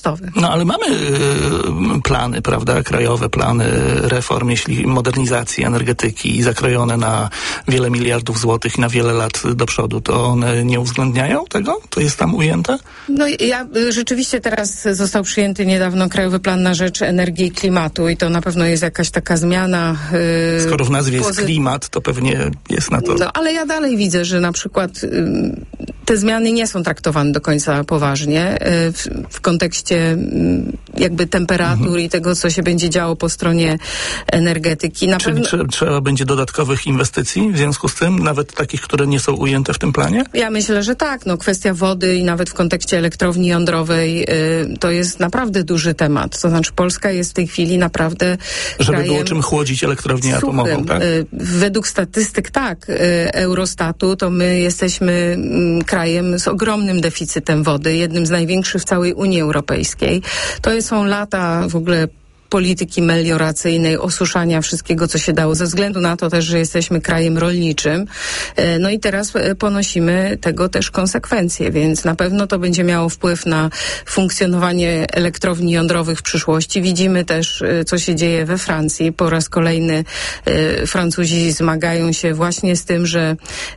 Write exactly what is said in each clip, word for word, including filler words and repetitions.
No ale mamy y, plany, prawda, krajowe plany reform, jeśli modernizacji energetyki zakrojone na wiele miliardów złotych i na wiele lat do przodu, to one nie uwzględniają tego? To jest tam ujęte? No ja rzeczywiście teraz został przyjęty niedawno Krajowy Plan na rzecz Energii i Klimatu i to na pewno jest jakaś taka zmiana. Yy, Skoro w nazwie pozy- jest klimat, to pewnie jest na to. No ale ja dalej widzę, że na przykład yy, te zmiany nie są traktowane do końca poważnie yy, w, w kontekście yy, jakby temperatur mhm. i tego, co się będzie działo po stronie energetyki. Na Czyli pewno... trzeba, trzeba będzie dodatkowych inwestycji w związku z tym, nawet takich, które nie są ujęte w tym planie? Ja myślę, że tak. No, kwestia wody i nawet w kontekście elektrowni jądrowej yy, to jest naprawdę duży temat. To znaczy Polska jest w tej chwili naprawdę Żeby krajem było czym chłodzić elektrownię suchym. atomową, tak? Yy, według statystyk tak, yy, Eurostatu, to my jesteśmy yy, krajem z ogromnym deficytem wody, jednym z największych w całej Unii Europejskiej. To są lata w ogóle polityki melioracyjnej, osuszania wszystkiego, co się dało, ze względu na to też, że jesteśmy krajem rolniczym. No i teraz ponosimy tego też konsekwencje, więc na pewno to będzie miało wpływ na funkcjonowanie elektrowni jądrowych w przyszłości. Widzimy też, co się dzieje we Francji. Po raz kolejny Francuzi zmagają się właśnie z tym, że,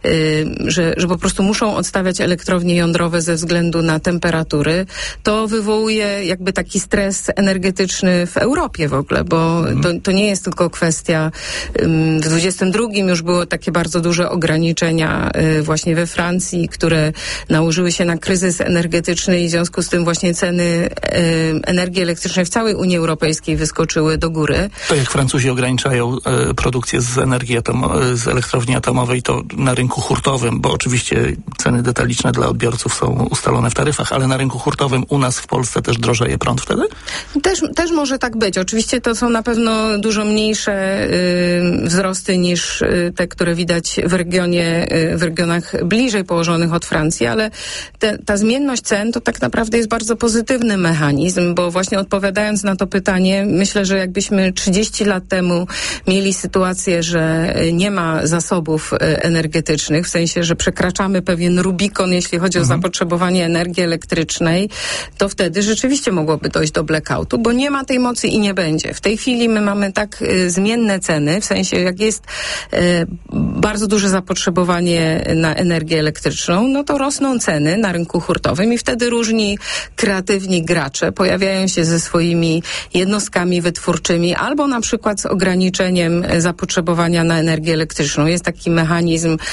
że, że po prostu muszą odstawiać elektrownie jądrowe ze względu na temperatury. To wywołuje jakby taki stres energetyczny w Europie w ogóle, bo mhm. to, to nie jest tylko kwestia, um, w dwudziestym drugim już było takie bardzo duże ograniczenia y, właśnie we Francji, które nałożyły się na kryzys energetyczny i w związku z tym właśnie ceny y, energii elektrycznej w całej Unii Europejskiej wyskoczyły do góry. To jak Francuzi ograniczają y, produkcję z energii atomo- z elektrowni atomowej, to na rynku hurtowym, bo oczywiście ceny detaliczne dla odbiorców są ustalone w taryfach, ale na rynku hurtowym u nas w Polsce też drożeje prąd wtedy? Też, też może tak być. Oczywiście to są na pewno dużo mniejsze y, wzrosty niż y, te, które widać w regionie, y, w regionach bliżej położonych od Francji, ale te, ta zmienność cen to tak naprawdę jest bardzo pozytywny mechanizm, bo właśnie odpowiadając na to pytanie, myślę, że jakbyśmy trzydzieści lat temu mieli sytuację, że nie ma zasobów y, energetycznych, w sensie, że przekraczamy pewien rubikon, jeśli chodzi mhm. o zapotrzebowanie energii elektrycznej, to wtedy rzeczywiście mogłoby dojść do blackoutu, bo nie ma tej mocy i nie będzie. W tej chwili my mamy tak y, zmienne ceny, w sensie jak jest y, bardzo duże zapotrzebowanie na energię elektryczną, no to rosną ceny na rynku hurtowym i wtedy różni kreatywni gracze pojawiają się ze swoimi jednostkami wytwórczymi albo na przykład z ograniczeniem zapotrzebowania na energię elektryczną. Jest taki mechanizm y,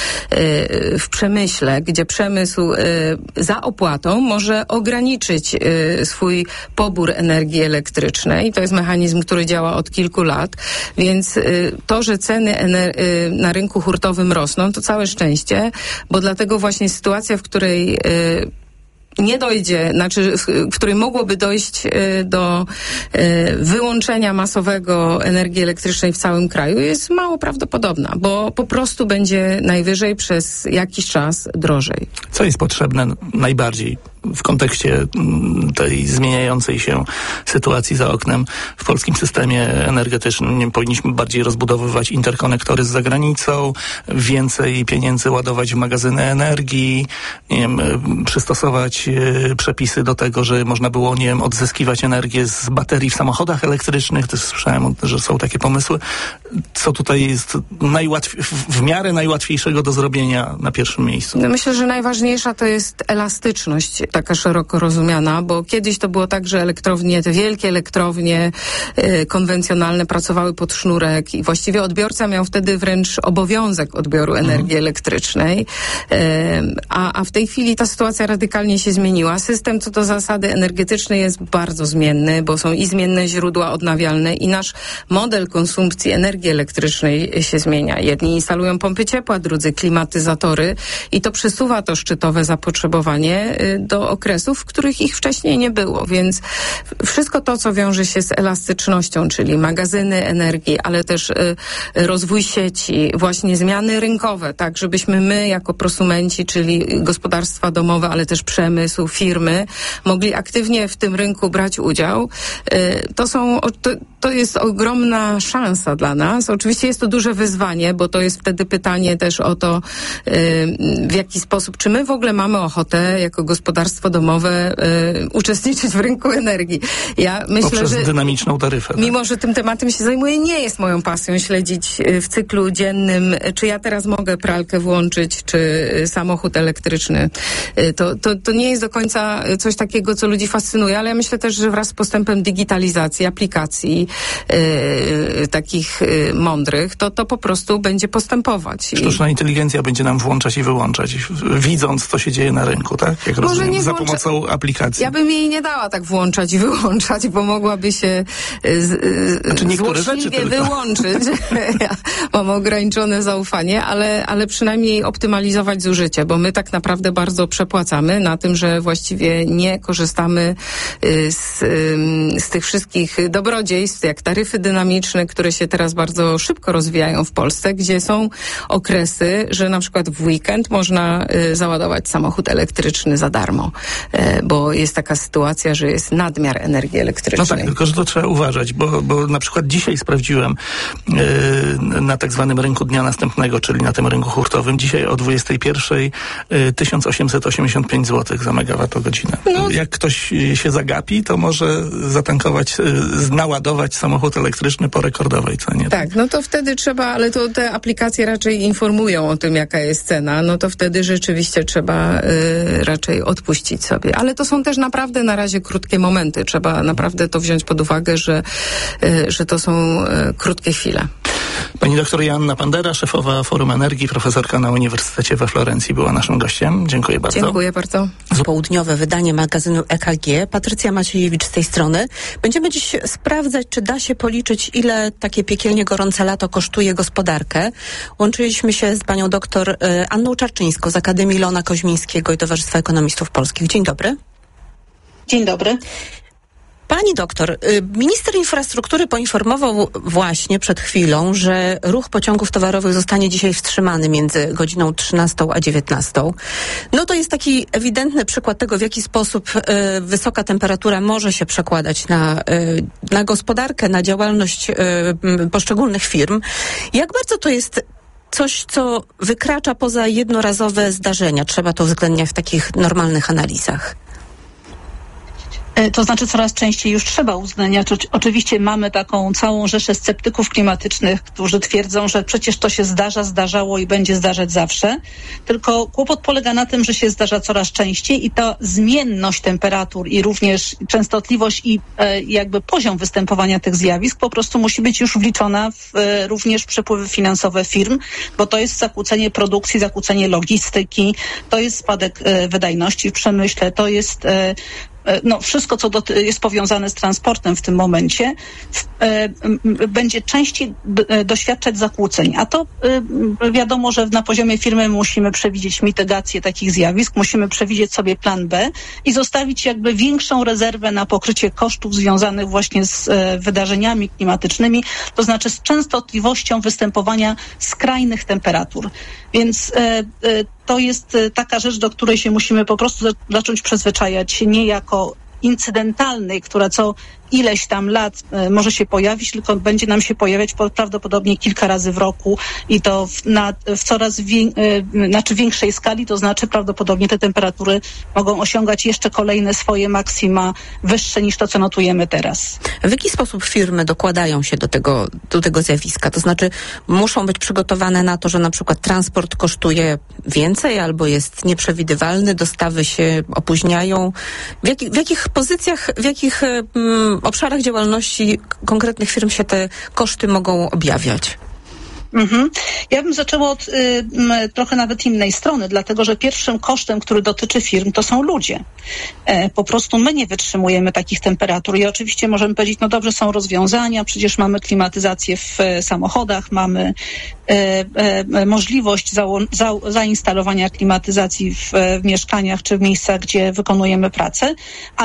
w przemyśle, gdzie przemysł y, za opłatą może ograniczyć y, swój pobór energii elektrycznej. To jest mechanizm, który działa od kilku lat, więc y, to, że ceny ener- y, na rynku hurtowym rosną, to całe szczęście, bo dlatego właśnie sytuacja, w której y, nie dojdzie, znaczy w której mogłoby dojść y, do y, wyłączenia masowego energii elektrycznej w całym kraju, jest mało prawdopodobna, bo po prostu będzie najwyżej przez jakiś czas drożej. Co jest potrzebne najbardziej w kontekście tej zmieniającej się sytuacji za oknem w polskim systemie energetycznym? Nie powinniśmy bardziej rozbudowywać interkonektory z zagranicą, więcej pieniędzy ładować w magazyny energii, nie wiem, przystosować e, przepisy do tego, że można było, nie wiem, odzyskiwać energię z baterii w samochodach elektrycznych. Też słyszałem, że są takie pomysły. Co tutaj jest najłatwiej, w miarę najłatwiejszego do zrobienia na pierwszym miejscu? No myślę, że najważniejsza to jest elastyczność, taka szeroko rozumiana, bo kiedyś to było tak, że elektrownie, te wielkie elektrownie y, konwencjonalne pracowały pod sznurek i właściwie odbiorca miał wtedy wręcz obowiązek odbioru energii mhm. elektrycznej, y, a, a w tej chwili ta sytuacja radykalnie się zmieniła. System co do zasady energetyczny jest bardzo zmienny, bo są i zmienne źródła odnawialne i nasz model konsumpcji energii elektrycznej się zmienia. Jedni instalują pompy ciepła, drudzy klimatyzatory i to przesuwa to szczytowe zapotrzebowanie y, do okresów, w których ich wcześniej nie było, więc wszystko to, co wiąże się z elastycznością, czyli magazyny energii, ale też y, rozwój sieci, właśnie zmiany rynkowe, tak, żebyśmy my jako prosumenci, czyli gospodarstwa domowe, ale też przemysł, firmy, mogli aktywnie w tym rynku brać udział. Y, to są, to, to jest ogromna szansa dla nas, nas. Oczywiście jest to duże wyzwanie, bo to jest wtedy pytanie też o to, w jaki sposób, czy my w ogóle mamy ochotę jako gospodarstwo domowe uczestniczyć w rynku energii. Ja myślę, Poprzez że dynamiczną taryfę. Mimo, tak? że tym tematem się zajmuję, nie jest moją pasją śledzić w cyklu dziennym, czy ja teraz mogę pralkę włączyć, czy samochód elektryczny. To, to, to nie jest do końca coś takiego, co ludzi fascynuje, ale ja myślę też, że wraz z postępem digitalizacji, aplikacji yy, takich yy, mądrych, to to po prostu będzie postępować. Sztuczna I... inteligencja będzie nam włączać i wyłączać, widząc, co się dzieje na rynku, tak? Jak Może rozumiem, nie za włącza... pomocą aplikacji. Ja bym jej nie dała tak włączać i wyłączać, bo mogłaby się z, znaczy niektóre złośliwie rzeczy wyłączyć. Ja mam ograniczone zaufanie, ale, ale przynajmniej optymalizować zużycie, bo my tak naprawdę bardzo przepłacamy na tym, że właściwie nie korzystamy z, z tych wszystkich dobrodziejstw, jak taryfy dynamiczne, które się teraz bardzo szybko rozwijają w Polsce, gdzie są okresy, że na przykład w weekend można załadować samochód elektryczny za darmo, bo jest taka sytuacja, że jest nadmiar energii elektrycznej. No tak, tylko że to trzeba uważać, bo, bo na przykład dzisiaj sprawdziłem yy, na tak zwanym rynku dnia następnego, czyli na tym rynku hurtowym, dzisiaj o dwudziestej pierwszej yy, tysiąc osiemset osiemdziesiąt pięć złotych za megawattogodzinę. No. Jak ktoś się zagapi, to może zatankować, yy, naładować samochód elektryczny po rekordowej cenie. Tak, no to wtedy trzeba, ale to te aplikacje raczej informują o tym, jaka jest cena, no to wtedy rzeczywiście trzeba yy, raczej odpuścić sobie. Ale to są też naprawdę na razie krótkie momenty. Trzeba naprawdę to wziąć pod uwagę, że, yy, że to są yy, krótkie chwile. Pani doktor Joanna Pandera, szefowa Forum Energii, profesorka na Uniwersytecie we Florencji, była naszym gościem. Dziękuję bardzo. Dziękuję bardzo. Południowe wydanie magazynu E K G. Patrycja Maciejewicz z tej strony. Będziemy dziś sprawdzać, czy da się policzyć, ile takie piekielnie gorące lato kosztuje gospodarkę. Łączyliśmy się z panią doktor Anną Czarczyńską z Akademii Leona Koźmińskiego i Towarzystwa Ekonomistów Polskich. Dzień dobry. Dzień dobry. Pani doktor, minister infrastruktury poinformował właśnie przed chwilą, że ruch pociągów towarowych zostanie dzisiaj wstrzymany między godziną trzynastą a dziewiętnastą. No to jest taki ewidentny przykład tego, w jaki sposób y, wysoka temperatura może się przekładać na, y, na gospodarkę, na działalność y, poszczególnych firm. Jak bardzo to jest coś, co wykracza poza jednorazowe zdarzenia? Trzeba to uwzględniać w takich normalnych analizach. To znaczy coraz częściej już trzeba uwzględniać. Oczywiście mamy taką całą rzeszę sceptyków klimatycznych, którzy twierdzą, że przecież to się zdarza, zdarzało i będzie zdarzać zawsze. Tylko kłopot polega na tym, że się zdarza coraz częściej i ta zmienność temperatur i również częstotliwość i e, jakby poziom występowania tych zjawisk po prostu musi być już wliczona w e, również przepływy finansowe firm, bo to jest zakłócenie produkcji, zakłócenie logistyki, to jest spadek e, wydajności w przemyśle, to jest e, no, wszystko, co do, jest powiązane z transportem w tym momencie, w, e, będzie częściej d, doświadczać zakłóceń. A to e, wiadomo, że na poziomie firmy musimy przewidzieć mitygację takich zjawisk, musimy przewidzieć sobie plan B i zostawić jakby większą rezerwę na pokrycie kosztów związanych właśnie z e, wydarzeniami klimatycznymi, to znaczy z częstotliwością występowania skrajnych temperatur. Więc e, e, to jest taka rzecz, do której się musimy po prostu zacząć przyzwyczajać, nie jako incydentalnej, która co ileś tam lat e, może się pojawić, tylko będzie nam się pojawiać prawdopodobnie kilka razy w roku i to w, na, w coraz wię, e, znaczy większej skali, to znaczy prawdopodobnie te temperatury mogą osiągać jeszcze kolejne swoje maksima wyższe niż to, co notujemy teraz. W jaki sposób firmy dokładają się do tego, do tego zjawiska? To znaczy muszą być przygotowane na to, że na przykład transport kosztuje więcej albo jest nieprzewidywalny, dostawy się opóźniają. W, jak, w jakich pozycjach, w jakich mm, obszarach działalności konkretnych firm się te koszty mogą objawiać? Mhm. Ja bym zaczęła od y, m, trochę nawet innej strony, dlatego że pierwszym kosztem, który dotyczy firm, to są ludzie. E, po prostu my nie wytrzymujemy takich temperatur i oczywiście możemy powiedzieć, no dobrze, są rozwiązania, przecież mamy klimatyzację w e, samochodach, mamy e, e, możliwość zało- za- zainstalowania klimatyzacji w, e, w mieszkaniach czy w miejscach, gdzie wykonujemy pracę, ale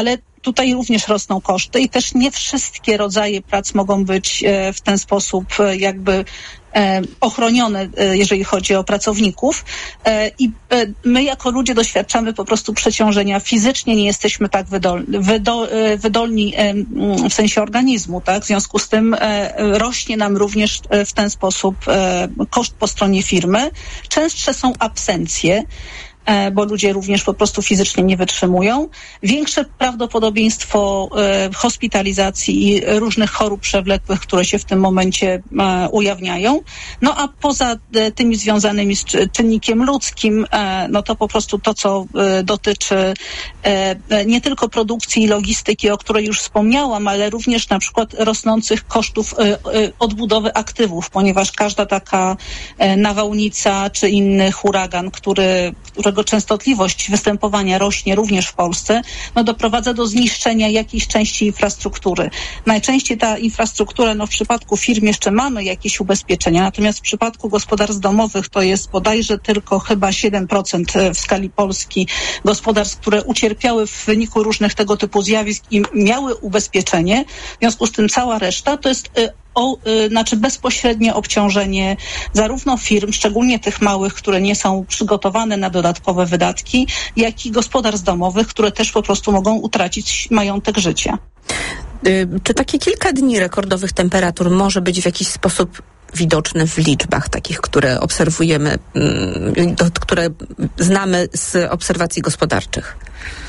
tutaj również rosną koszty i też nie wszystkie rodzaje prac mogą być w ten sposób jakby ochronione, jeżeli chodzi o pracowników i my jako ludzie doświadczamy po prostu przeciążenia. Fizycznie nie jesteśmy tak wydolni, wydolni w sensie organizmu, tak? W związku z tym rośnie nam również w ten sposób koszt po stronie firmy. Częstsze są absencje, bo ludzie również po prostu fizycznie nie wytrzymują. Większe prawdopodobieństwo e, hospitalizacji i różnych chorób przewlekłych, które się w tym momencie e, ujawniają. No a poza e, tymi związanymi z czynnikiem ludzkim, e, no to po prostu to, co e, dotyczy e, nie tylko produkcji i logistyki, o której już wspomniałam, ale również na przykład rosnących kosztów e, e, odbudowy aktywów, ponieważ każda taka e, nawałnica czy inny huragan, który, którego częstotliwość występowania rośnie również w Polsce, no doprowadza do zniszczenia jakiejś części infrastruktury. Najczęściej ta infrastruktura, no w przypadku firm jeszcze mamy jakieś ubezpieczenia, natomiast w przypadku gospodarstw domowych to jest bodajże tylko chyba siedem procent w skali Polski gospodarstw, które ucierpiały w wyniku różnych tego typu zjawisk i miały ubezpieczenie. W związku z tym cała reszta to jest O, y, znaczy bezpośrednie obciążenie zarówno firm, szczególnie tych małych, które nie są przygotowane na dodatkowe wydatki, jak i gospodarstw domowych, które też po prostu mogą utracić majątek życia. Y, czy takie kilka dni rekordowych temperatur może być w jakiś sposób widoczne w liczbach takich, które obserwujemy, y, które znamy z obserwacji gospodarczych?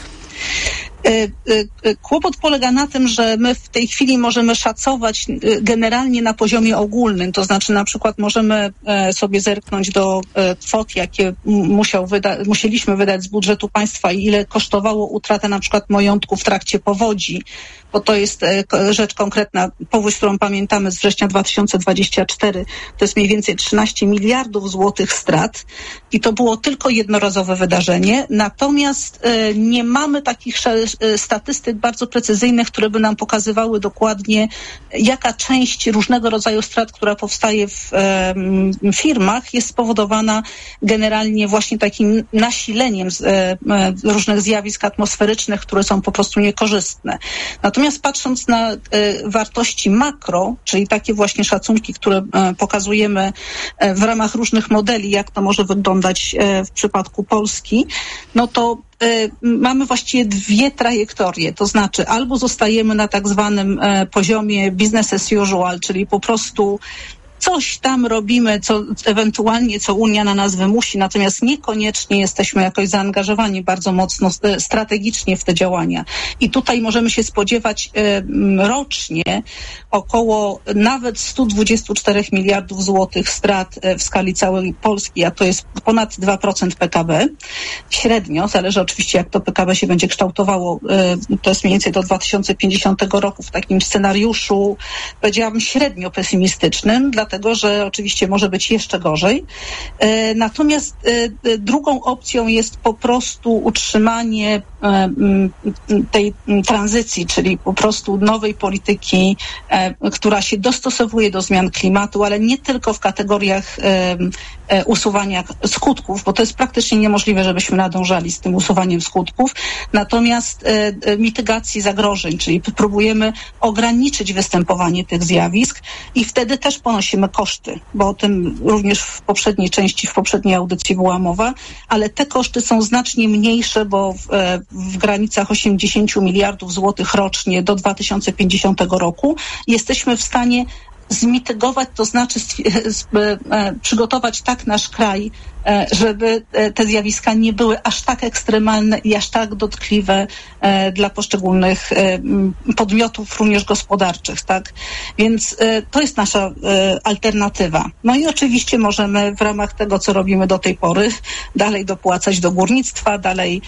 Kłopot polega na tym, że my w tej chwili możemy szacować generalnie na poziomie ogólnym, to znaczy na przykład możemy sobie zerknąć do kwot, jakie musiał wyda- musieliśmy wydać z budżetu państwa i ile kosztowało utrata na przykład majątku w trakcie powodzi, bo to jest rzecz konkretna. Powódź, którą pamiętamy z września dwa tysiące dwudziestego czwartego, to jest mniej więcej trzynaście miliardów złotych strat i to było tylko jednorazowe wydarzenie, natomiast nie mamy takich statystyk bardzo precyzyjnych, które by nam pokazywały dokładnie, jaka część różnego rodzaju strat, która powstaje w e, firmach, jest spowodowana generalnie właśnie takim nasileniem z, e, różnych zjawisk atmosferycznych, które są po prostu niekorzystne. Natomiast patrząc na e, wartości makro, czyli takie właśnie szacunki, które e, pokazujemy e, w ramach różnych modeli, jak to może wyglądać e, w przypadku Polski, no to Y, mamy właściwie dwie trajektorie, to znaczy albo zostajemy na tak zwanym e, poziomie business as usual, czyli po prostu coś tam robimy, co ewentualnie, co Unia na nas wymusi, natomiast niekoniecznie jesteśmy jakoś zaangażowani bardzo mocno strategicznie w te działania. I tutaj możemy się spodziewać y, rocznie około nawet sto dwadzieścia cztery miliardów złotych strat w skali całej Polski, a to jest ponad dwa procent P K B. Średnio, zależy oczywiście jak to P K B się będzie kształtowało, y, to jest mniej więcej do dwa tysiące pięćdziesiątego roku w takim scenariuszu, powiedziałabym średnio pesymistycznym, dlatego że oczywiście może być jeszcze gorzej. E, natomiast e, drugą opcją jest po prostu utrzymanie e, tej tranzycji, czyli po prostu nowej polityki, e, która się dostosowuje do zmian klimatu, ale nie tylko w kategoriach e, e, usuwania skutków, bo to jest praktycznie niemożliwe, żebyśmy nadążali z tym usuwaniem skutków, natomiast e, e, mitygacji zagrożeń, czyli próbujemy ograniczyć występowanie tych zjawisk i wtedy też ponosimy koszty, bo o tym również w poprzedniej części, w poprzedniej audycji była mowa, ale te koszty są znacznie mniejsze, bo w, w granicach osiemdziesiąt miliardów złotych rocznie do dwa tysiące pięćdziesiątego roku jesteśmy w stanie zmitygować, to znaczy przygotować tak nasz kraj, żeby te zjawiska nie były aż tak ekstremalne i aż tak dotkliwe dla poszczególnych podmiotów, również gospodarczych, tak? Więc to jest nasza alternatywa. No i oczywiście możemy w ramach tego, co robimy do tej pory, dalej dopłacać do górnictwa, dalej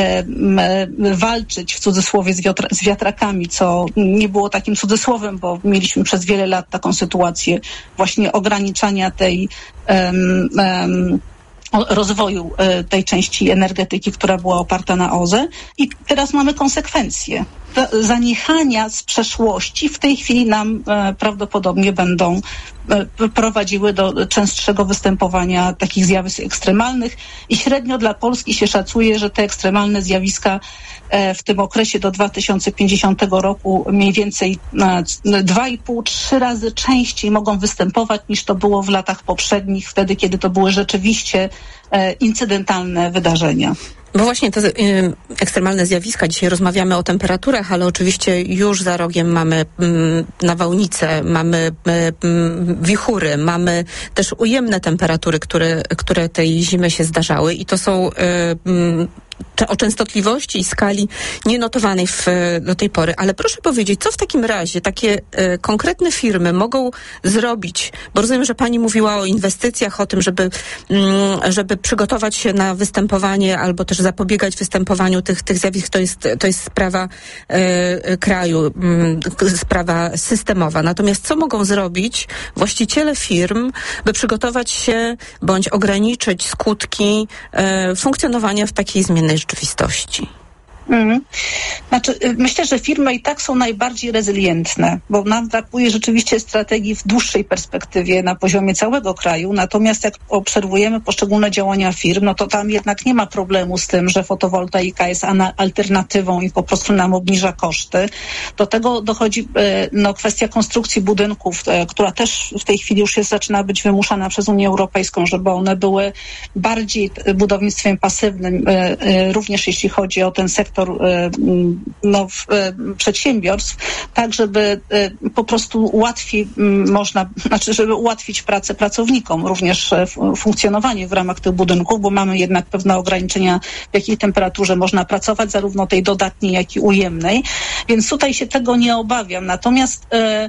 walczyć w cudzysłowie z, wiatra- z wiatrakami, co nie było takim cudzysłowem, bo mieliśmy przez wiele lat taką sytuację właśnie ograniczania tej um, um, rozwoju tej części energetyki, która była oparta na O Z E i teraz mamy konsekwencje. Te zaniechania z przeszłości w tej chwili nam prawdopodobnie będą prowadziły do częstszego występowania takich zjawisk ekstremalnych i średnio dla Polski się szacuje, że te ekstremalne zjawiska w tym okresie do dwa tysiące pięćdziesiątego roku mniej więcej dwa i pół, trzy razy częściej mogą występować niż to było w latach poprzednich, wtedy kiedy to były rzeczywiście incydentalne wydarzenia. Bo właśnie te y, ekstremalne zjawiska, dzisiaj rozmawiamy o temperaturach, ale oczywiście już za rogiem mamy y, nawałnice, mamy y, y, wichury, mamy też ujemne temperatury, które, które tej zimy się zdarzały i to są y, y, o częstotliwości i skali nienotowanej w, do tej pory. Ale proszę powiedzieć, co w takim razie takie y, konkretne firmy mogą zrobić? Bo rozumiem, że pani mówiła o inwestycjach, o tym, żeby, y, żeby przygotować się na występowanie albo też zapobiegać występowaniu tych, tych zjawisk. To jest, to jest sprawa y, kraju, y, sprawa systemowa. Natomiast co mogą zrobić właściciele firm, by przygotować się bądź ograniczyć skutki y, funkcjonowania w takiej zmiennej rzeczywistości? Mm. Znaczy, myślę, że firmy i tak są najbardziej rezylientne, bo nam brakuje rzeczywiście strategii w dłuższej perspektywie na poziomie całego kraju, natomiast jak obserwujemy poszczególne działania firm, no to tam jednak nie ma problemu z tym, że fotowoltaika jest alternatywą i po prostu nam obniża koszty. Do tego dochodzi no, kwestia konstrukcji budynków, która też w tej chwili już jest, zaczyna być wymuszana przez Unię Europejską, żeby one były bardziej budownictwem pasywnym, również jeśli chodzi o ten sektor no, przedsiębiorstw, tak żeby po prostu łatwiej można, znaczy żeby ułatwić pracę pracownikom, również funkcjonowanie w ramach tych budynków, bo mamy jednak pewne ograniczenia, w jakiej temperaturze można pracować, zarówno tej dodatniej, jak i ujemnej, więc tutaj się tego nie obawiam. Natomiast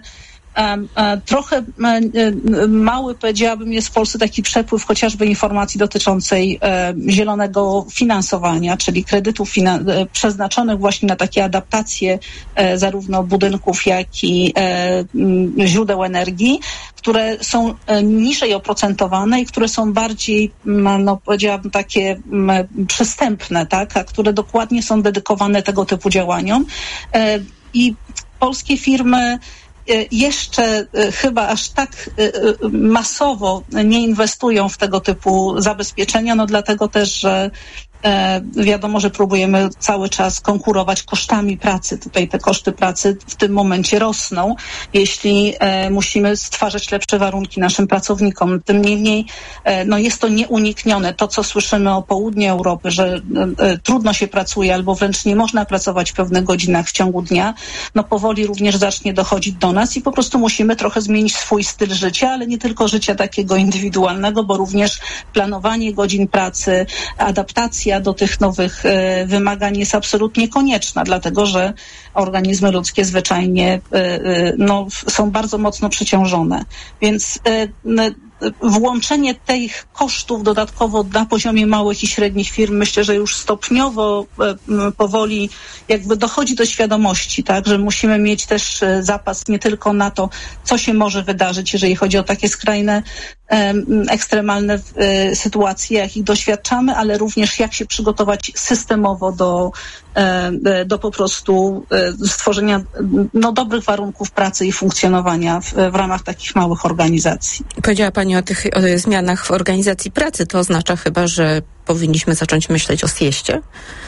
trochę mały, powiedziałabym, jest w Polsce taki przepływ chociażby informacji dotyczącej zielonego finansowania, czyli kredytów finan- przeznaczonych właśnie na takie adaptacje zarówno budynków, jak i źródeł energii, które są niżej oprocentowane i które są bardziej, no powiedziałabym, takie przystępne, tak, a które dokładnie są dedykowane tego typu działaniom. I polskie firmy jeszcze chyba aż tak masowo nie inwestują w tego typu zabezpieczenia, no dlatego też, że E, wiadomo, że próbujemy cały czas konkurować kosztami pracy. Tutaj te koszty pracy w tym momencie rosną, jeśli e, musimy stwarzać lepsze warunki naszym pracownikom. Tym niemniej e, no jest to nieuniknione. To, co słyszymy o południu Europy, że e, trudno się pracuje albo wręcz nie można pracować w pewnych godzinach w ciągu dnia, no powoli również zacznie dochodzić do nas i po prostu musimy trochę zmienić swój styl życia, ale nie tylko życia takiego indywidualnego, bo również planowanie godzin pracy, adaptacja do tych nowych e, wymagań jest absolutnie konieczna, dlatego że organizmy ludzkie zwyczajnie e, e, no, są bardzo mocno przeciążone. Więc e, włączenie tych kosztów dodatkowo na poziomie małych i średnich firm, myślę, że już stopniowo e, powoli jakby dochodzi do świadomości, tak, że musimy mieć też e, zapas nie tylko na to, co się może wydarzyć, jeżeli chodzi o takie skrajne, e, ekstremalne e, sytuacje, jakich doświadczamy, ale również jak się przygotować systemowo do, e, do po prostu e, stworzenia no, dobrych warunków pracy i funkcjonowania w, w ramach takich małych organizacji. Powiedziała Pani o tych o zmianach w organizacji pracy. To oznacza chyba, że powinniśmy zacząć myśleć o sieście?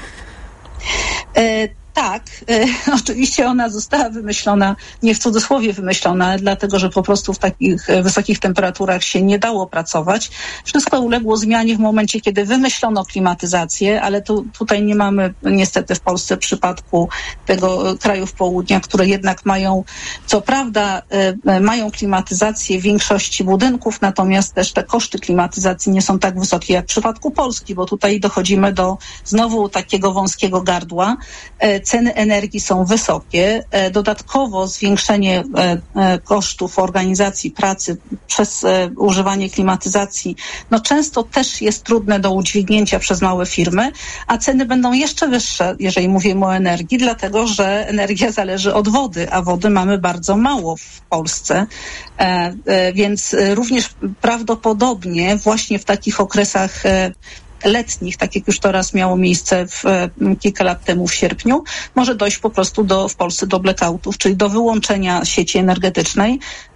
E, tak, e, oczywiście ona została wymyślona, nie w cudzysłowie wymyślona, ale dlatego, że po prostu w takich wysokich temperaturach się nie dało pracować. Wszystko uległo zmianie w momencie, kiedy wymyślono klimatyzację, ale tu, tutaj nie mamy niestety w Polsce przypadku tego krajów południa, które jednak mają, co prawda e, mają klimatyzację w większości budynków, natomiast też te koszty klimatyzacji nie są tak wysokie jak w przypadku Polski, bo tutaj dochodzimy do znowu takiego wąskiego gardła. E, Ceny energii są wysokie. Dodatkowo zwiększenie kosztów organizacji pracy przez używanie klimatyzacji no często też jest trudne do udźwignięcia przez małe firmy, a ceny będą jeszcze wyższe, jeżeli mówimy o energii, dlatego że energia zależy od wody, a wody mamy bardzo mało w Polsce. Więc również prawdopodobnie właśnie w takich okresach letnich, tak jak już to raz miało miejsce w, kilka lat temu w sierpniu, może dojść po prostu do, w Polsce do blackoutów, czyli do wyłączenia sieci energetycznej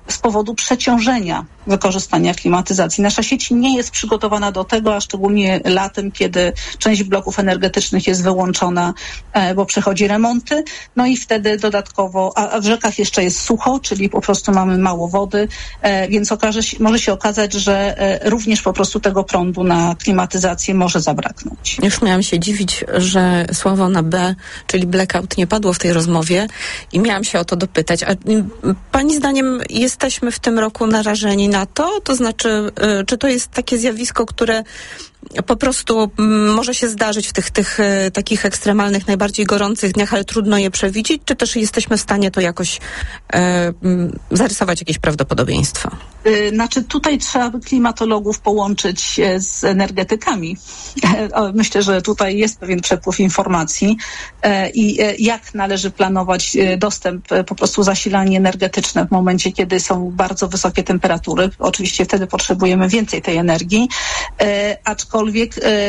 z powodu przeciążenia wykorzystania klimatyzacji. Nasza sieć nie jest przygotowana do tego, a szczególnie latem, kiedy część bloków energetycznych jest wyłączona, bo przechodzi remonty, no i wtedy dodatkowo, a w rzekach jeszcze jest sucho, czyli po prostu mamy mało wody, więc okaże się, może się okazać, że również po prostu tego prądu na klimatyzację może zabraknąć. Już miałam się dziwić, że słowo na B, czyli blackout, nie padło w tej rozmowie i miałam się o to dopytać. A pani zdaniem jesteśmy w tym roku narażeni na to? To znaczy, czy to jest takie zjawisko, które po prostu może się zdarzyć w tych, tych takich ekstremalnych, najbardziej gorących dniach, ale trudno je przewidzieć, czy też jesteśmy w stanie to jakoś e, zarysować jakieś prawdopodobieństwo? Znaczy tutaj trzeba by klimatologów połączyć z energetykami. Myślę, że tutaj jest pewien przepływ informacji i jak należy planować dostęp, po prostu zasilanie energetyczne w momencie, kiedy są bardzo wysokie temperatury. Oczywiście wtedy potrzebujemy więcej tej energii, aczkolwiek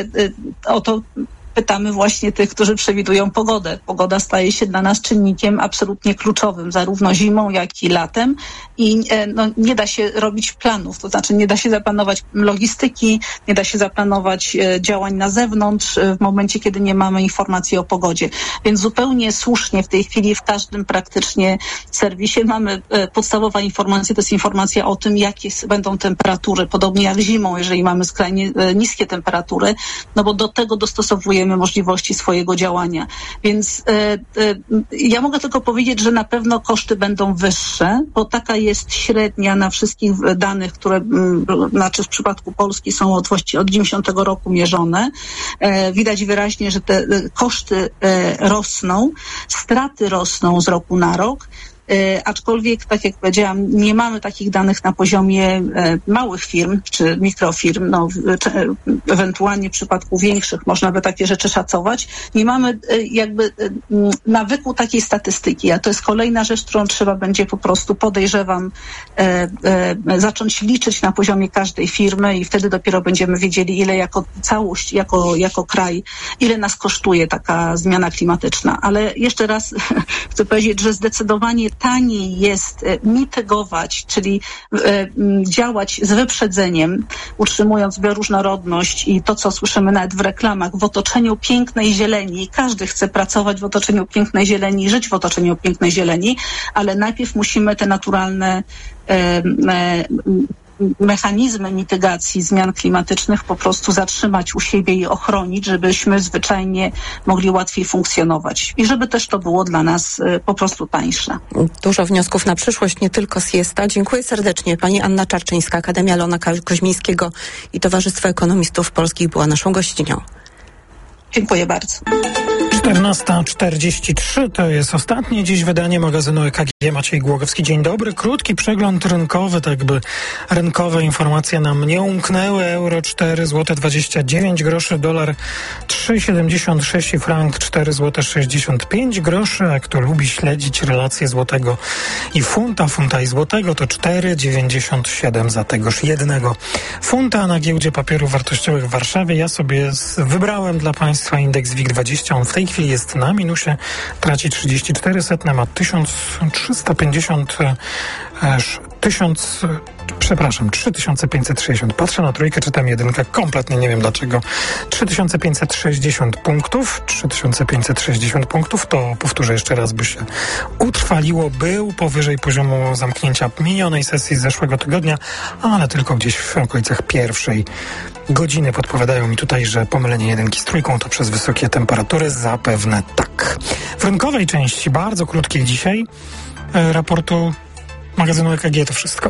o to pytamy właśnie tych, którzy przewidują pogodę. Pogoda staje się dla nas czynnikiem absolutnie kluczowym, zarówno zimą, jak i latem i no, nie da się robić planów, to znaczy nie da się zaplanować logistyki, nie da się zaplanować e, działań na zewnątrz e, w momencie, kiedy nie mamy informacji o pogodzie. Więc zupełnie słusznie w tej chwili w każdym praktycznie serwisie mamy e, podstawowa informacja, to jest informacja o tym, jakie będą temperatury, podobnie jak zimą, jeżeli mamy skrajnie e, niskie temperatury, no bo do tego dostosowujemy możliwości swojego działania. Więc e, e, ja mogę tylko powiedzieć, że na pewno koszty będą wyższe, bo taka jest średnia na wszystkich danych, które m, znaczy w przypadku Polski są od, od dziewięćdziesiątego roku mierzone. E, widać wyraźnie, że te koszty e, rosną, straty rosną z roku na rok. E, aczkolwiek, tak jak powiedziałam, nie mamy takich danych na poziomie e, małych firm czy mikrofirm. No, czy, e, ewentualnie w przypadku większych można by takie rzeczy szacować. Nie mamy e, jakby e, nawyku takiej statystyki, a to jest kolejna rzecz, którą trzeba będzie po prostu, podejrzewam, e, e, zacząć liczyć na poziomie każdej firmy i wtedy dopiero będziemy wiedzieli, ile jako całość, jako, jako kraj, ile nas kosztuje taka zmiana klimatyczna. Ale jeszcze raz chcę powiedzieć, że zdecydowanie taniej jest mitygować, czyli e, działać z wyprzedzeniem, utrzymując bioróżnorodność i to, co słyszymy nawet w reklamach, w otoczeniu pięknej zieleni. Każdy chce pracować w otoczeniu pięknej zieleni, żyć w otoczeniu pięknej zieleni, ale najpierw musimy te naturalne e, e, mechanizmy mitygacji zmian klimatycznych po prostu zatrzymać u siebie i ochronić, żebyśmy zwyczajnie mogli łatwiej funkcjonować i żeby też to było dla nas y, po prostu tańsze. Dużo wniosków na przyszłość, nie tylko siesta. Dziękuję serdecznie. Pani Anna Czarczyńska, Akademia Leona Koźmińskiego i Towarzystwo Ekonomistów Polskich była naszą gościnią. Dziękuję bardzo. czternasta czterdzieści trzy to jest ostatnie dziś wydanie magazynu E K G. Maciej Głogowski. Dzień dobry. Krótki przegląd rynkowy, tak by rynkowe informacje nam nie umknęły. Euro cztery złote dwadzieścia dziewięć groszy, dolar trzy siedemdziesiąt sześć i frank cztery złote sześćdziesiąt pięć groszy. A kto lubi śledzić relacje złotego i funta, funta i złotego, to cztery dziewięćdziesiąt siedem za tegoż jednego funta na giełdzie papierów wartościowych w Warszawie. Ja sobie z, wybrałem dla Państwa indeks WIG dwadzieścia. On w tej chwili jest na minusie, traci trzydzieści cztery setne, ma tysiąc trzysta pięćdziesiąt, tysiąc, przepraszam, trzy tysiące pięćset sześćdziesiąt. Patrzę na trójkę, czytam jedynkę, kompletnie nie wiem dlaczego. trzy tysiące pięćset sześćdziesiąt punktów, trzy tysiące pięćset sześćdziesiąt punktów, to powtórzę jeszcze raz, by się utrwaliło, był powyżej poziomu zamknięcia minionej sesji z zeszłego tygodnia, ale tylko gdzieś w okolicach pierwszej godziny. Podpowiadają mi tutaj, że pomylenie jedynki z trójką to przez wysokie temperatury. Zapewne tak. W rynkowej części, bardzo krótkiej dzisiaj, e, raportu magazynu E K G to wszystko.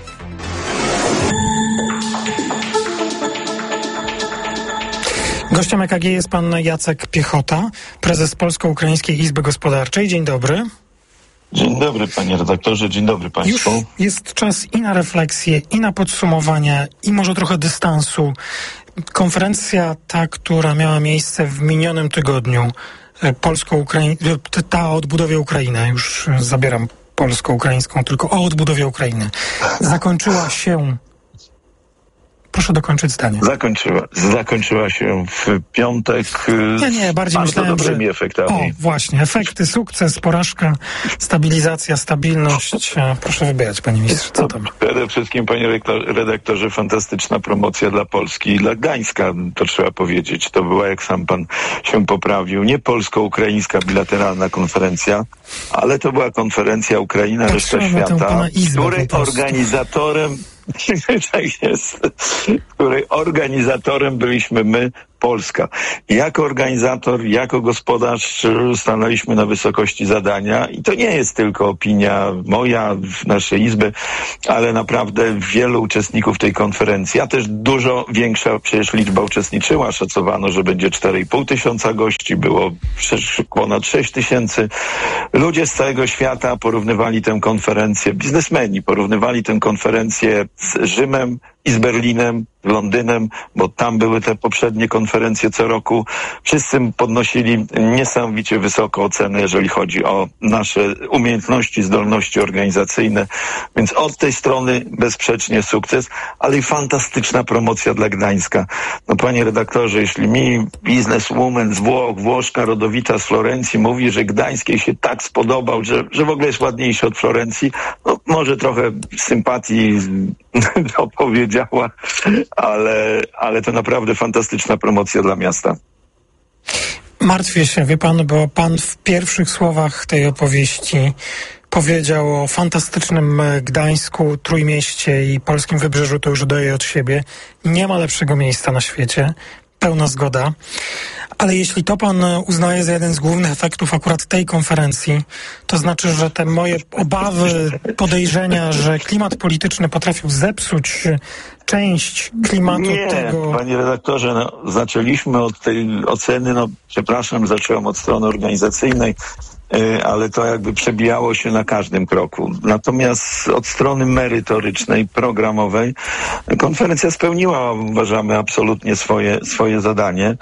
Gościem E K G jest pan Jacek Piechota, prezes Polsko-Ukraińskiej Izby Gospodarczej. Dzień dobry. Dzień dobry, panie redaktorze, dzień dobry państwu. Już jest czas i na refleksję, i na podsumowanie, i może trochę dystansu. Konferencja ta, która miała miejsce w minionym tygodniu, polsko-ukraiń... ta o odbudowie Ukrainy, już zabieram polsko-ukraińską, tylko o odbudowie Ukrainy, zakończyła się Proszę dokończyć zdanie. Zakończyła, zakończyła się w piątek. Nie, nie, bardziej bardzo myślałem, dobrymi że... efektami. O, właśnie, efekty, sukces, porażka, stabilizacja, stabilność. Proszę wybierać, panie ministrze, co tam? Przede wszystkim, panie redaktorze, fantastyczna promocja dla Polski i dla Gdańska, to trzeba powiedzieć. To była, jak sam pan się poprawił, nie polsko-ukraińska bilateralna konferencja, ale to była konferencja Ukraina, Tak, reszta świata, której organizatorem tak jest, której organizatorem byliśmy my, Polska. Jako organizator, jako gospodarz stanęliśmy na wysokości zadania i to nie jest tylko opinia moja, naszej Izby, ale naprawdę wielu uczestników tej konferencji, a też dużo większa przecież liczba uczestniczyła. Szacowano, że będzie cztery i pół tysiąca gości, było ponad sześć tysięcy. Ludzie z całego świata porównywali tę konferencję, biznesmeni porównywali tę konferencję z Rzymem i z Berlinem, Londynem, bo tam były te poprzednie konferencje co roku. Wszyscy podnosili niesamowicie wysoko oceny, jeżeli chodzi o nasze umiejętności, zdolności organizacyjne. Więc od tej strony bezsprzecznie sukces, ale i fantastyczna promocja dla Gdańska. No panie redaktorze, jeśli mi bizneswoman z Włoch, Włoszka rodowita z Florencji mówi, że Gdańsk jej się tak spodobał, że, że w ogóle jest ładniejszy od Florencji, no może trochę sympatii opowiedziała, ale, ale to naprawdę fantastyczna promocja dla miasta. Martwię się, wie pan, bo pan w pierwszych słowach tej opowieści powiedział o fantastycznym Gdańsku, Trójmieście i polskim wybrzeżu, to już daję od siebie. Nie ma lepszego miejsca na świecie. Pełna zgoda. Ale jeśli to pan uznaje za jeden z głównych efektów akurat tej konferencji, to znaczy, że te moje obawy, podejrzenia, że klimat polityczny potrafił zepsuć część klimatu Nie, tego... panie redaktorze, no, zaczęliśmy od tej oceny, no przepraszam, zacząłem od strony organizacyjnej, ale to jakby przebijało się na każdym kroku. Natomiast od strony merytorycznej, programowej, konferencja spełniła, uważamy, absolutnie swoje, swoje zadanie.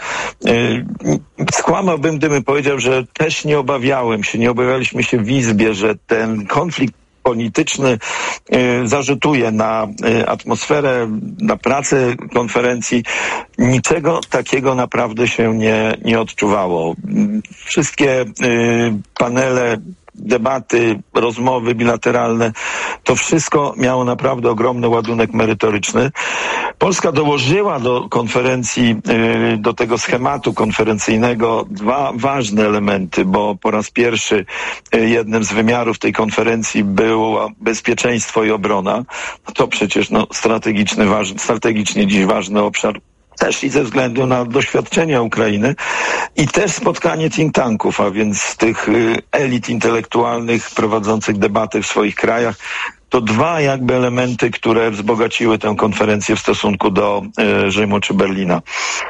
Skłamałbym, gdybym powiedział, że też nie obawiałem się, nie obawialiśmy się w Izbie, że ten konflikt polityczny y, zarzutuje na y, atmosferę, na pracę konferencji. Niczego takiego naprawdę się nie, nie odczuwało. Wszystkie y, panele, debaty, rozmowy bilateralne, to wszystko miało naprawdę ogromny ładunek merytoryczny. Polska dołożyła do konferencji, do tego schematu konferencyjnego dwa ważne elementy, bo po raz pierwszy jednym z wymiarów tej konferencji było bezpieczeństwo i obrona. To przecież no, strategiczny, ważny, strategicznie dziś ważny obszar, też i ze względu na doświadczenia Ukrainy i też spotkanie think tanków, a więc tych elit intelektualnych prowadzących debaty w swoich krajach. To dwa jakby elementy, które wzbogaciły tę konferencję w stosunku do y, Rzymu czy Berlina.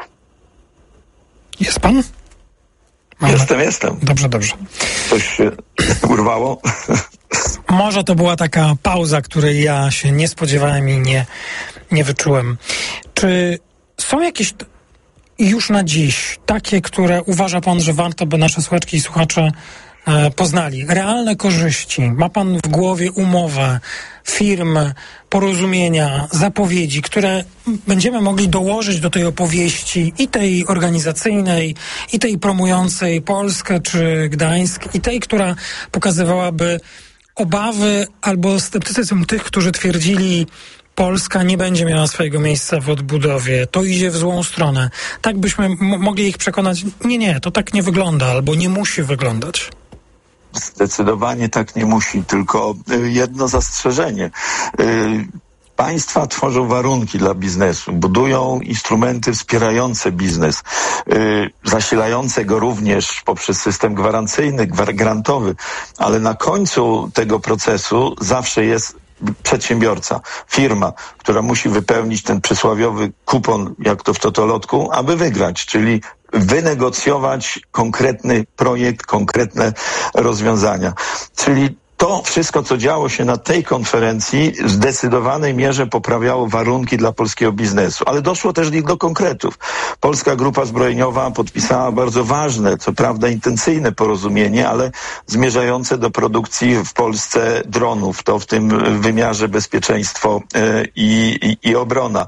Jest pan? Mamy. Jestem, jestem. Dobrze, dobrze. Coś się urwało? Może to była taka pauza, której ja się nie spodziewałem i nie, nie wyczułem. Czy są jakieś już na dziś takie, które uważa pan, że warto by nasze słuchaczki i słuchacze e, poznali? Realne korzyści. Ma pan w głowie umowę, firm, porozumienia, zapowiedzi, które będziemy mogli dołożyć do tej opowieści i tej organizacyjnej, i tej promującej Polskę czy Gdańsk, i tej, która pokazywałaby obawy albo sceptycyzm tych, którzy twierdzili, Polska nie będzie miała swojego miejsca w odbudowie, to idzie w złą stronę. Tak byśmy m- mogli ich przekonać, nie, nie, to tak nie wygląda, albo nie musi wyglądać. Zdecydowanie tak nie musi, tylko y, jedno zastrzeżenie. Y, Państwa tworzą warunki dla biznesu, budują instrumenty wspierające biznes, yy, zasilające go również poprzez system gwarancyjny, grantowy, ale na końcu tego procesu zawsze jest przedsiębiorca, firma, która musi wypełnić ten przysłowiowy kupon, jak to w totolotku, aby wygrać, czyli wynegocjować konkretny projekt, konkretne rozwiązania. Czyli to wszystko, co działo się na tej konferencji, w zdecydowanej mierze poprawiało warunki dla polskiego biznesu. Ale doszło też do konkretów. Polska Grupa Zbrojeniowa podpisała bardzo ważne, co prawda intencyjne porozumienie, ale zmierzające do produkcji w Polsce dronów. To w tym wymiarze bezpieczeństwo i, i, i obrona.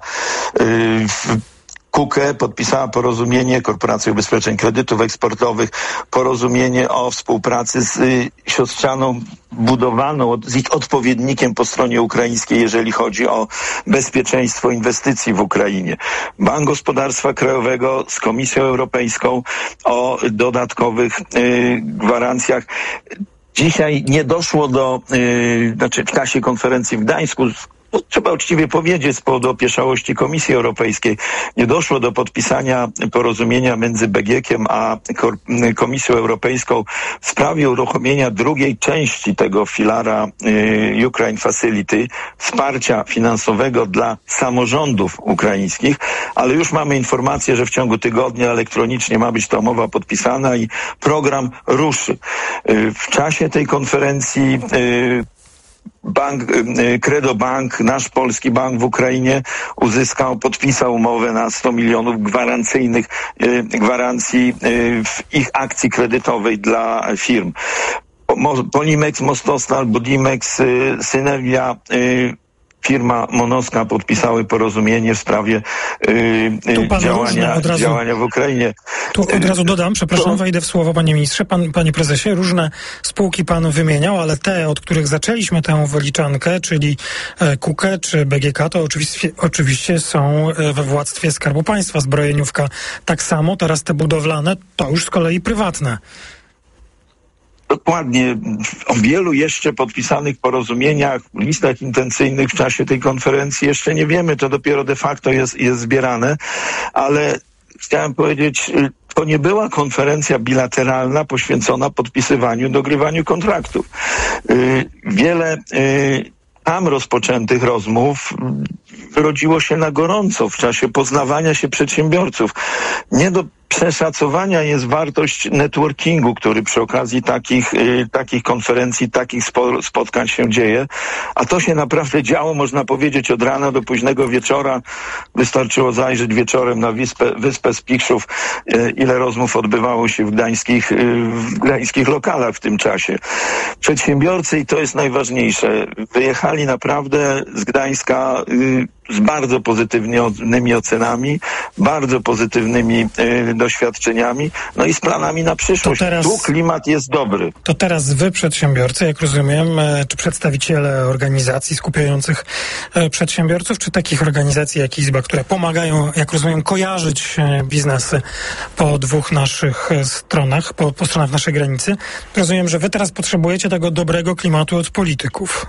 K U K E podpisała porozumienie, Korporacja Ubezpieczeń Kredytów Eksportowych, porozumienie o współpracy z y, siostrzaną budowaną, z ich odpowiednikiem po stronie ukraińskiej, jeżeli chodzi o bezpieczeństwo inwestycji w Ukrainie. Bank Gospodarstwa Krajowego z Komisją Europejską o dodatkowych y, gwarancjach. Dzisiaj nie doszło do, y, znaczy w czasie konferencji w Gdańsku, no, trzeba uczciwie powiedzieć, z powodu opieszałości Komisji Europejskiej nie doszło do podpisania porozumienia między B G K-iem a Komisją Europejską w sprawie uruchomienia drugiej części tego filara y, Ukraine Facility, wsparcia finansowego dla samorządów ukraińskich, ale już mamy informację, że w ciągu tygodnia elektronicznie ma być ta umowa podpisana i program ruszy. Y, w czasie tej konferencji y, Bank, Credo Bank, nasz polski bank w Ukrainie uzyskał, podpisał umowę na sto milionów gwarancyjnych, gwarancji w ich akcji kredytowej dla firm. Polimex, Mostostal, Budimex, Synergia, firma Monoska podpisały porozumienie w sprawie yy, działania, razu, działania w Ukrainie. Tu od razu dodam, przepraszam, wejdę w słowo, panie ministrze, pan, panie prezesie, różne spółki pan wymieniał, ale te, od których zaczęliśmy tę wyliczankę, czyli K U K E czy B G K, to oczywiście, oczywiście są we władztwie Skarbu Państwa. Zbrojeniówka tak samo, teraz te budowlane to już z kolei prywatne. Dokładnie. O wielu jeszcze podpisanych porozumieniach, listach intencyjnych w czasie tej konferencji jeszcze nie wiemy. To dopiero de facto jest, jest zbierane, ale chciałem powiedzieć, to nie była konferencja bilateralna poświęcona podpisywaniu, dogrywaniu kontraktów. Wiele tam rozpoczętych rozmów wyrodziło się na gorąco w czasie poznawania się przedsiębiorców. Nie do przeszacowania jest wartość networkingu, który przy okazji takich, y, takich konferencji, takich spo, spotkań się dzieje. A to się naprawdę działo, można powiedzieć, od rana do późnego wieczora. Wystarczyło zajrzeć wieczorem na wyspę, wyspę Spichrzów, y, ile rozmów odbywało się w gdańskich, y, w gdańskich lokalach w tym czasie. Przedsiębiorcy, i to jest najważniejsze, wyjechali naprawdę z Gdańska y, z bardzo pozytywnymi ocenami, bardzo pozytywnymi y, doświadczeniami, no i z planami na przyszłość. Teraz, tu klimat jest dobry. To teraz wy, przedsiębiorcy, jak rozumiem, czy przedstawiciele organizacji skupiających przedsiębiorców, czy takich organizacji jak Izba, które pomagają, jak rozumiem, kojarzyć biznesy po dwóch naszych stronach, po, po stronach naszej granicy. Rozumiem, że wy teraz potrzebujecie tego dobrego klimatu od polityków.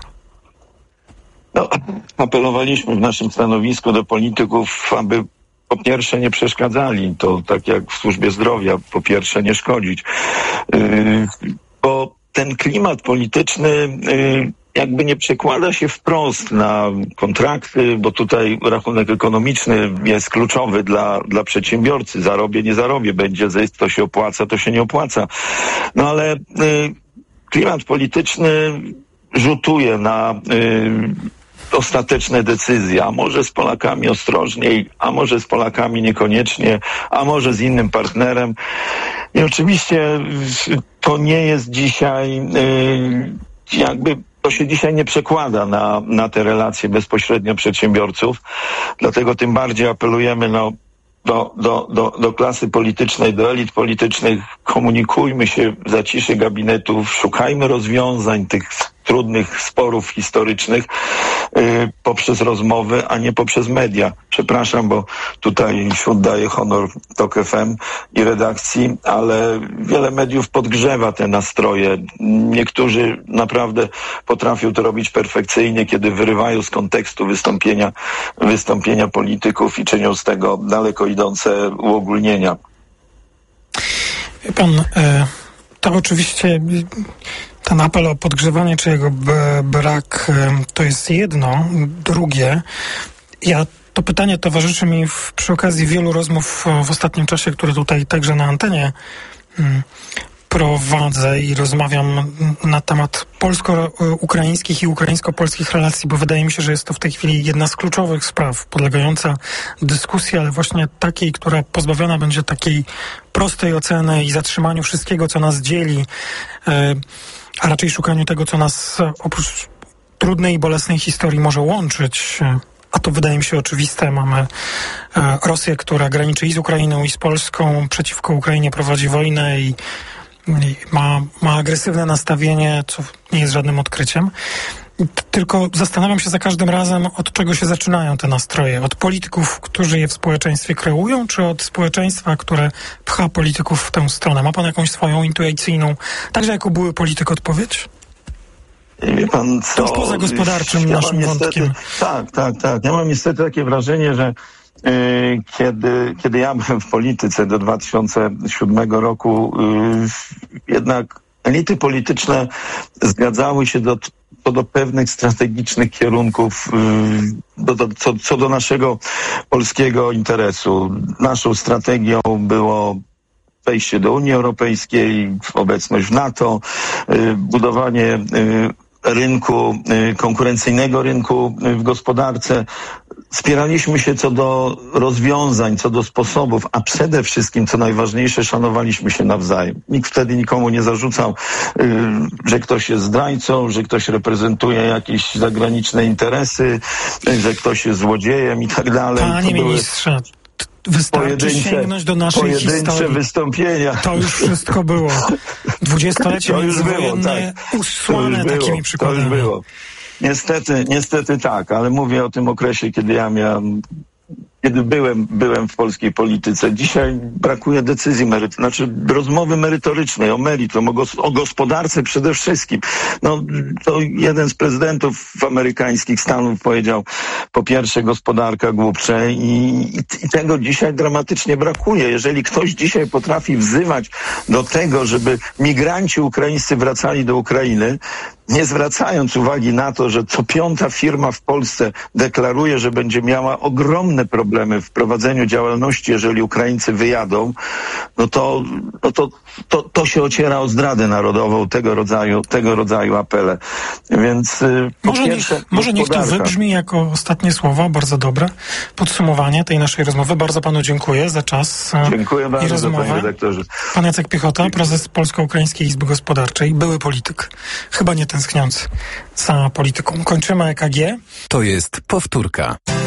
No, apelowaliśmy w naszym stanowisku do polityków, aby po pierwsze nie przeszkadzali, to tak jak w służbie zdrowia, po pierwsze nie szkodzić. Yy, bo ten klimat polityczny yy, jakby nie przekłada się wprost na kontrakty, bo tutaj rachunek ekonomiczny jest kluczowy dla, dla przedsiębiorcy. Zarobię, nie zarobię, będzie zysk, to się opłaca, to się nie opłaca. No ale yy, klimat polityczny rzutuje na yy, ostateczne decyzje, a może z Polakami ostrożniej, a może z Polakami niekoniecznie, a może z innym partnerem. I oczywiście to nie jest dzisiaj yy, jakby to się dzisiaj nie przekłada na, na te relacje bezpośrednio przedsiębiorców, dlatego tym bardziej apelujemy no, do, do, do, do klasy politycznej, do elit politycznych, komunikujmy się w zaciszy gabinetów, szukajmy rozwiązań tych trudnych sporów historycznych yy, poprzez rozmowy, a nie poprzez media. Przepraszam, bo tutaj oddaję honor Tok F M i redakcji, ale wiele mediów podgrzewa te nastroje. Niektórzy naprawdę potrafią to robić perfekcyjnie, kiedy wyrywają z kontekstu wystąpienia, wystąpienia polityków i czynią z tego daleko idące uogólnienia. Wie pan, e, to oczywiście ten apel o podgrzewanie czy jego b- brak to jest jedno. Drugie, ja to pytanie towarzyszy mi w, przy okazji wielu rozmów w ostatnim czasie, które tutaj także na antenie hmm, prowadzę i rozmawiam na temat polsko-ukraińskich i ukraińsko-polskich relacji, bo wydaje mi się, że jest to w tej chwili jedna z kluczowych spraw podlegająca dyskusji, ale właśnie takiej, która pozbawiona będzie takiej prostej oceny i zatrzymaniu wszystkiego, co nas dzieli, a raczej szukaniu tego, co nas oprócz trudnej i bolesnej historii może łączyć. A to wydaje mi się oczywiste. Mamy Rosję, która graniczy i z Ukrainą, i z Polską. Przeciwko Ukrainie prowadzi wojnę i, i ma, ma agresywne nastawienie, co nie jest żadnym odkryciem. Tylko zastanawiam się za każdym razem, od czego się zaczynają te nastroje. Od polityków, którzy je w społeczeństwie kreują, czy od społeczeństwa, które pcha polityków w tę stronę? Ma pan jakąś swoją intuicyjną, także jako były polityk, odpowiedź? Wie pan co? To już poza gospodarczym ja naszym niestety, wątkiem. Tak, tak, tak. Ja mam niestety takie wrażenie, że yy, kiedy, kiedy ja byłem w polityce do dwa tysiące siódmego roku, yy, jednak elity polityczne zgadzały się do, co do pewnych strategicznych kierunków, yy, do, do, co, co do naszego polskiego interesu. Naszą strategią było wejście do Unii Europejskiej, obecność w NATO, yy, budowanie yy, rynku, konkurencyjnego rynku w gospodarce. Spieraliśmy się co do rozwiązań, co do sposobów, a przede wszystkim, co najważniejsze, szanowaliśmy się nawzajem. Nikt wtedy nikomu nie zarzucał, że ktoś jest zdrajcą, że ktoś reprezentuje jakieś zagraniczne interesy, że ktoś jest złodziejem i tak dalej. Panie ministrze, wystarczy sięgnąć do naszej pojedyncze historii. wystąpienia. To już wszystko było. Dwudziestolecie międzywojenne tak. usłane takimi przykładami. To już było. Niestety, niestety tak, ale mówię o tym okresie, kiedy ja miałem, kiedy byłem, byłem w polskiej polityce. Dzisiaj brakuje decyzji merytorycznej, znaczy rozmowy merytorycznej, o meritum, o, gos- o gospodarce przede wszystkim. No, to jeden z prezydentów amerykańskich Stanów powiedział, po pierwsze gospodarka głupcze i, i, i tego dzisiaj dramatycznie brakuje. Jeżeli ktoś dzisiaj potrafi wzywać do tego, żeby migranci ukraińscy wracali do Ukrainy, nie zwracając uwagi na to, że co piąta firma w Polsce deklaruje, że będzie miała ogromne problemy w prowadzeniu działalności, jeżeli Ukraińcy wyjadą, no to, no to, to, to się ociera o zdradę narodową, tego rodzaju, tego rodzaju apele. Więc y, może, pierwsze, niech, może niech to wybrzmi jako ostatnie słowa, bardzo dobre podsumowanie tej naszej rozmowy. Bardzo panu dziękuję za czas dziękuję i bardzo, rozmowę. panie redaktorze. Pan Jacek Piechota, prezes Polsko-Ukraińskiej Izby Gospodarczej, były polityk, chyba nie tęskniący za polityką. Kończymy E K G. To jest powtórka.